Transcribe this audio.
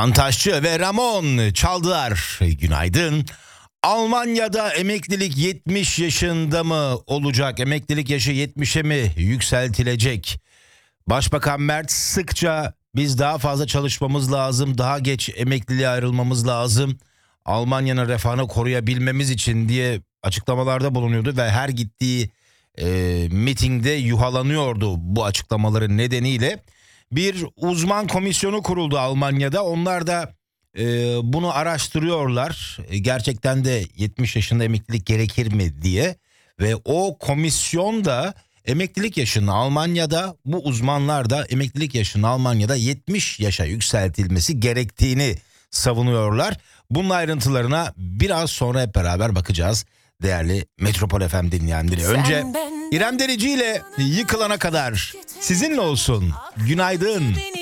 Kantaşçı ve Ramon çaldılar. Günaydın. Almanya'da emeklilik 70 yaşında mı olacak? Emeklilik yaşı 70'e mi yükseltilecek? Başbakan Mert sıkça biz daha fazla çalışmamız lazım, daha geç emekliliğe ayrılmamız lazım, Almanya'nın refahını koruyabilmemiz için diye açıklamalarda bulunuyordu ve her gittiği mitingde yuhalanıyordu bu açıklamaların nedeniyle. Bir uzman komisyonu kuruldu Almanya'da. Onlar da bunu araştırıyorlar. Gerçekten de 70 yaşında emeklilik gerekir mi diye. Ve o komisyon da emeklilik yaşını Almanya'da, bu uzmanlar da emeklilik yaşını Almanya'da 70 yaşa yükseltilmesi gerektiğini savunuyorlar. Bunun ayrıntılarına biraz sonra hep beraber bakacağız değerli Metropol FM dinleyenleri. Önce İrem Derici ile Yıkılana Kadar sizinle olsun. Günaydın.